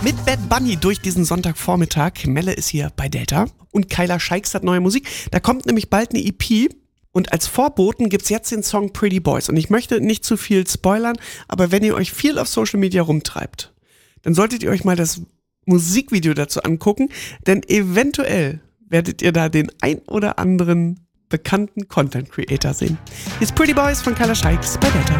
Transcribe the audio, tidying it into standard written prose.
Mit Bad Bunny durch diesen Sonntagvormittag. Melle ist hier bei Delta und Kyla Scheiks hat neue Musik. Da kommt nämlich bald eine EP und als Vorboten gibt's jetzt den Song Pretty Boys. Und ich möchte nicht zu viel spoilern, aber wenn ihr euch viel auf Social Media rumtreibt, dann solltet ihr euch mal das Musikvideo dazu angucken, denn eventuell werdet ihr da den ein oder anderen bekannten Content Creator sehen. Hier ist Pretty Boys von Kyla Scheiks bei Delta.